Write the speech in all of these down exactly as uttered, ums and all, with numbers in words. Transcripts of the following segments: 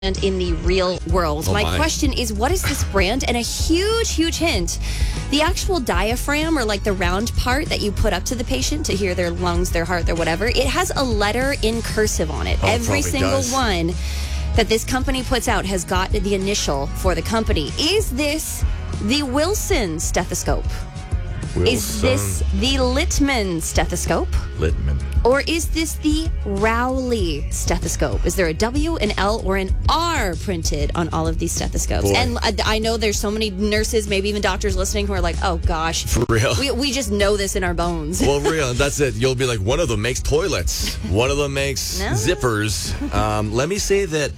And in the real world. Oh my, my question is, what is this brand? And a huge, huge hint. The actual diaphragm, or like the round part that you put up to the patient to hear their lungs, their heart, their whatever, it has a letter in cursive on it. Oh, it Every probably single does. one that this company puts out has got the initial for the company. Is this the Wilson stethoscope? Wilson. Is this the Littman stethoscope? Littman. Or is this the Rowley stethoscope? Is there a W, an L, or an R printed on all of these stethoscopes? Boy. And I, I know there's so many nurses, maybe even doctors listening who are like, oh gosh. For real? We, we just know this in our bones. Well, real. That's it. You'll be like, one of them makes toilets. One of them makes No. zippers. Um, let me say that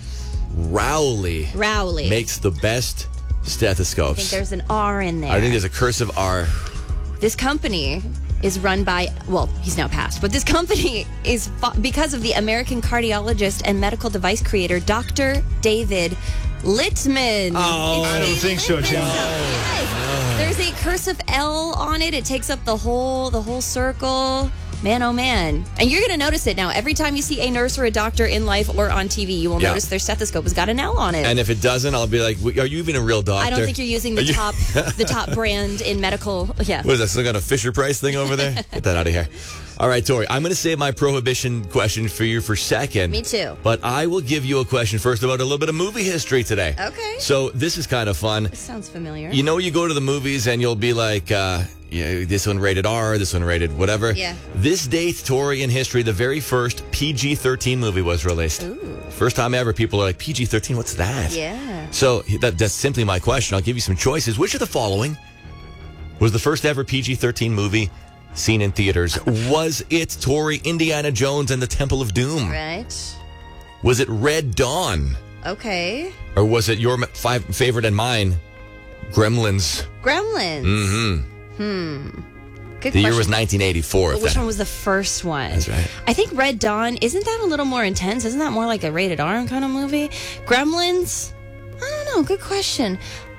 Rowley Rowley. makes the best I stethoscopes. think there's an R in there. I think there's a cursive R. This company is run by, well, he's now passed, but this company is fo- because of the American cardiologist and medical device creator, Doctor David Littman. Oh, It's I don't David think so, Littman. Jim. Yes. There's a cursive L on it. It takes up the whole the whole circle. Man, oh man. And you're going to notice it now. Every time you see a nurse or a doctor in life or on T V, you will Yeah. notice their stethoscope has got an L on it. And if it doesn't, I'll be like, are you even a real doctor? I don't think you're using Are the you- top the top brand in medical. Yeah. What is that? Still got a Fisher Price thing over there? Get that out of here. All right, Tori, I'm going to save my prohibition question for you for second. Me too. But I will give you a question first about a little bit of movie history today. Okay. So this is kind of fun. This sounds familiar. You know, you go to the movies and you'll be like, uh, yeah, this one rated R, this one rated whatever. Yeah. This date, Tori, in history, the very first P G thirteen movie was released. Ooh. First time ever, people are like, P G thirteen, what's that? Yeah. So that, that's simply my question. I'll give you some choices. Which of the following was the first ever P G thirteen movie seen in theaters? Was it, Tori, Indiana Jones and the Temple of Doom? Right. Was it Red Dawn? Okay. Or was it your m- five, favorite and mine, Gremlins? Gremlins. Mm-hmm. Hmm. Good The year question. was nineteen eighty-four. if Which that- one was the first one? That's right. I think Red Dawn, isn't that a little more intense? Isn't that more like a rated R kind of movie? Gremlins? I don't know. Good question.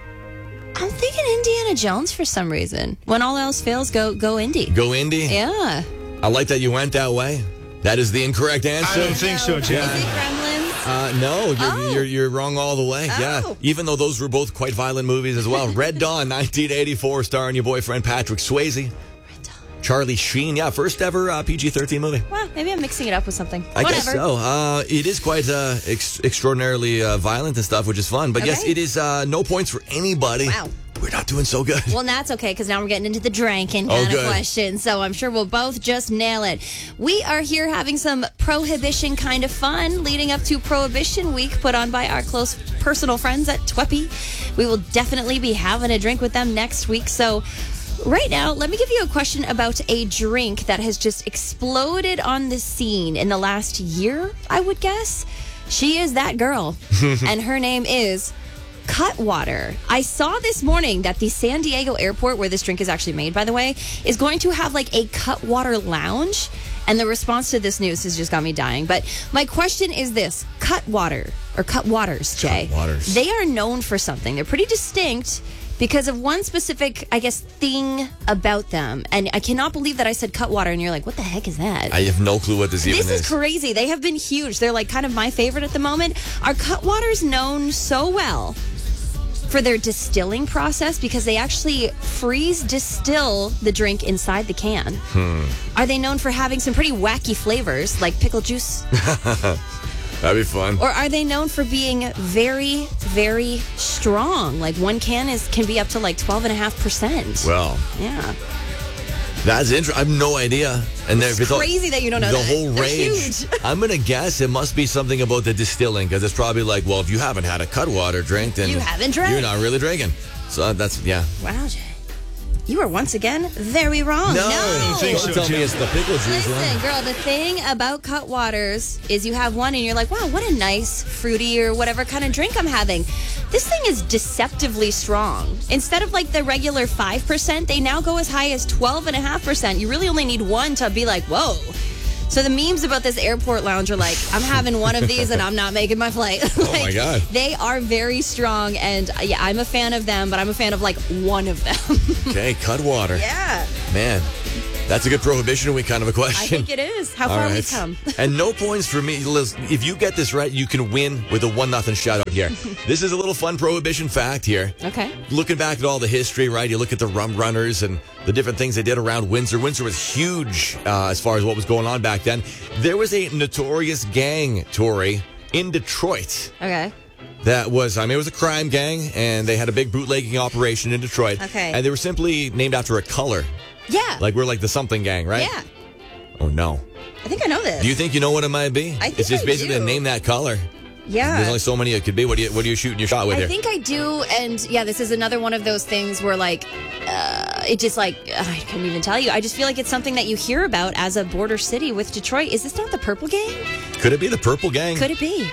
I'm thinking Indiana Jones for some reason. When all else fails, go go Indy. Go Indy? Yeah. I like that you went that way. That is the incorrect I answer. don't think so, Jim. Is it Gremlins? Uh, no, you're, Oh. you're you're wrong all the way. Yeah, Oh. even though those were both quite violent movies as well. Red Dawn, nineteen eighty-four, starring your boyfriend Patrick Swayze, Charlie Sheen. Yeah, first ever uh, P G thirteen movie. Well, maybe I'm mixing it up with something. I Whatever. guess so. Uh, it is quite uh, ex- extraordinarily uh, violent and stuff, which is fun. But yes, Okay. it is uh, no points for anybody. Wow. We're not doing so good. Well, that's okay, because now we're getting into the drinking Oh, kind of good. question. So I'm sure we'll both just nail it. We are here having some prohibition kind of fun leading up to Prohibition Week put on by our close personal friends at Tweppy. We will definitely be having a drink with them next week. So right now, let me give you a question about a drink that has just exploded on the scene in the last year, I would guess. She is that girl, and her name is Cutwater. I saw this morning that the San Diego airport, where this drink is actually made, by the way, is going to have like a Cutwater lounge. And the response to this news has just got me dying. But my question is this: Cutwater, or Cutwaters, Jay. Cutwaters. They are known for something. They're pretty distinct because of one specific, I guess, thing about them. And I cannot believe that I said Cutwater, and you're like, what the heck is that? I have no clue what this even This is is. crazy. They have been huge. They're like kind of my favorite at the moment. Are Cutwaters known so well for their distilling process, because they actually freeze distill the drink inside the can? Hmm. Are they known for having some pretty wacky flavors like pickle juice? That'd be fun. Or are they known for being very, very strong? Like one can is can be up to like twelve and a half percent. Well, Yeah. that's interesting. I have no idea. And there- It's if all- crazy that you don't know the that. whole They're range. huge. I'm gonna guess it must be something about the distilling, because it's probably like, well, if you haven't had a Cutwater drink, then You haven't drank. You're not really drinking. So that's yeah. Wow, Jay. You are once again very wrong. No, no. think so, don't tell me Jim. it's the pickle juice Listen, one. girl, the thing about Cutwaters is you have one and you're like, wow, what a nice fruity or whatever kind of drink I'm having. This thing is deceptively strong. Instead of like the regular five percent, they now go as high as twelve point five percent. You really only need one to be like, whoa. So the memes about this airport lounge are like, I'm having one of these and I'm not making my flight. Like, Oh my God. They are very strong, and uh, yeah, I'm a fan of them, but I'm a fan of like one of them. Okay, Cutwater. Yeah. Man, That's a good Prohibition Week kind of a I question. think it is. How All far right. we've come. And no points for me. Liz, if you get this right, you can win with a one nothing shutout here. This is a little fun Prohibition fact here. Okay. Looking back at all the history, right? You look at the rum runners and the different things they did around Windsor. Windsor was huge uh, as far as what was going on back then. There was a notorious gang, Tori, in Detroit. Okay. That was, I mean, it was a crime gang, and they had a big bootlegging operation in Detroit. Okay. And they were simply named after a color. Yeah. Like, we're like the something gang, right? Yeah. Oh, no. I think I know this. Do you think you know what it might be? I think It's just I basically do. to name that color. Yeah. There's only so many it could be. What do you, what are you shooting your shot with I here? think I do, and yeah, this is another one of those things where, like, uh, it just, like, I couldn't even tell you. I just feel like it's something that you hear about as a border city with Detroit. Is this not the Purple Gang? Could it be the Purple Gang? Could it be?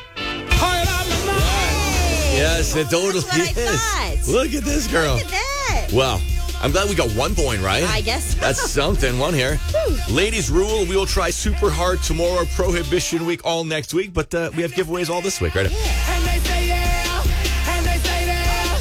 Yes, it totally That's what I is. thought. Look at this girl. Look at that. Well, I'm glad we got one point right. I guess so. That's something. One here. Ladies rule. We will try super hard tomorrow. Prohibition Week all next week, but uh, we have giveaways all this week, right? And they say yeah, and they say yeah.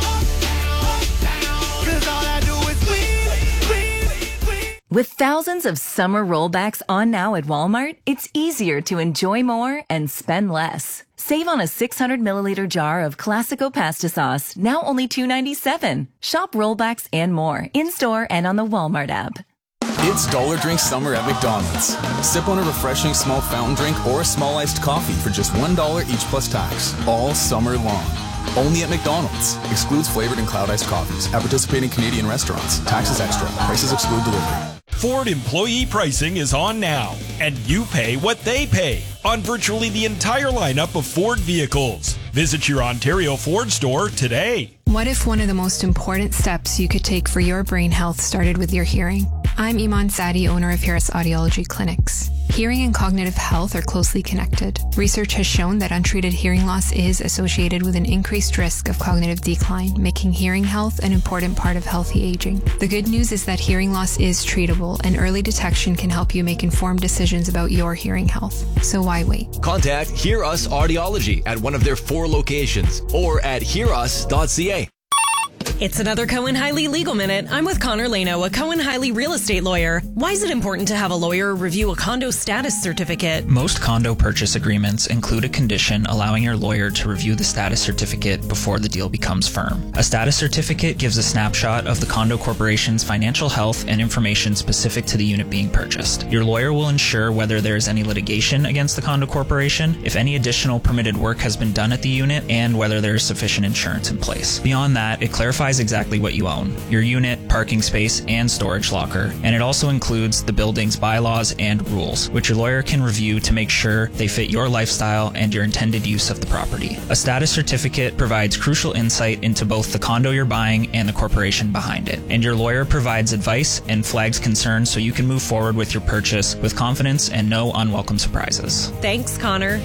Cause all I do is win, win, win. With thousands of summer rollbacks on now at Walmart, it's easier to enjoy more and spend less. Save on a six hundred milliliter jar of Classico pasta sauce, now only two dollars and ninety-seven cents. Shop rollbacks and more in-store and on the Walmart app. It's Dollar Drink Summer at McDonald's. Sip on a refreshing small fountain drink or a small iced coffee for just one dollar each plus tax, all summer long. Only at McDonald's. Excludes flavored and cloud iced coffees. At participating Canadian restaurants. Taxes extra. Prices exclude delivery. Ford employee pricing is on now, and you pay what they pay on virtually the entire lineup of Ford vehicles. Visit your Ontario Ford store today. What if one of the most important steps you could take for your brain health started with your hearing? I'm Iman Sadi, owner of Harris Audiology Clinics. Hearing and cognitive health are closely connected. Research has shown that untreated hearing loss is associated with an increased risk of cognitive decline, making hearing health an important part of healthy aging. The good news is that hearing loss is treatable, and early detection can help you make informed decisions about your hearing health. So why wait? Contact Hear Us Audiology at one of their four locations or at hear us dot c a. It's another Cohen Hiley Legal Minute. I'm with Connor Leno, a Cohen Hiley real estate lawyer. Why is it important to have a lawyer review a condo status certificate? Most condo purchase agreements include a condition allowing your lawyer to review the status certificate before the deal becomes firm. A status certificate gives a snapshot of the condo corporation's financial health and information specific to the unit being purchased. Your lawyer will ensure whether there is any litigation against the condo corporation, if any additional permitted work has been done at the unit, and whether there is sufficient insurance in place. Beyond that, it clarifies exactly what you own, your unit, parking space, and storage locker, and it also includes the building's bylaws and rules, which your lawyer can review to make sure they fit your lifestyle and your intended use of the property. A status certificate provides crucial insight into both the condo you're buying and the corporation behind it, and your lawyer provides advice and flags concerns so you can move forward with your purchase with confidence and no unwelcome surprises. Thanks, Connor.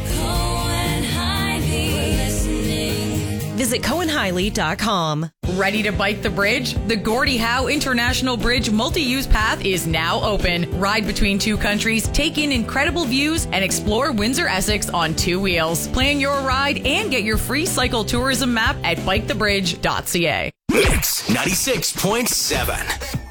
Visit cohen hiley dot com. Ready to bike the bridge? The Gordie Howe International Bridge multi-use path is now open. Ride between two countries, take in incredible views, and explore Windsor Essex on two wheels. Plan your ride and get your free cycle tourism map at bike the bridge dot c a. Mix ninety-six point seven.